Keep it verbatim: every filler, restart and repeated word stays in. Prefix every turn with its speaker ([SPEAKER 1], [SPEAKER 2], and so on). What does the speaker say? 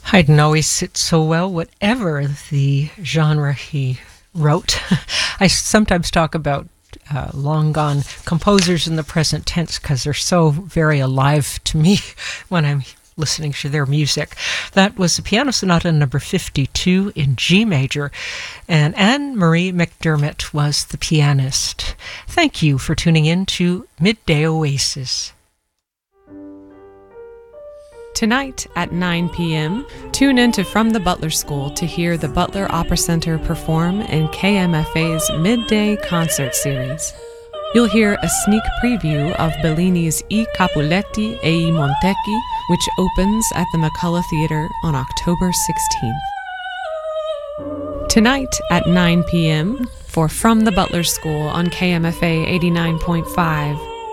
[SPEAKER 1] Haydn always sits so well, whatever the genre he wrote. I sometimes talk about uh, long gone composers in the present tense because they're so very alive to me when I'm listening to their music. That was the Piano Sonata number fifty-two in G major, and Anne-Marie McDermott was the pianist. Thank you for tuning in to Midday Oasis.
[SPEAKER 2] Tonight at nine p.m., tune in to From the Butler School to hear the Butler Opera Center perform in K M F A's Midday Concert Series. You'll hear a sneak preview of Bellini's I Capuletti e i Montecchi, which opens at the McCullough Theatre on October sixteenth. Tonight at nine p.m., for From the Butler School on K M F A eighty-nine point five,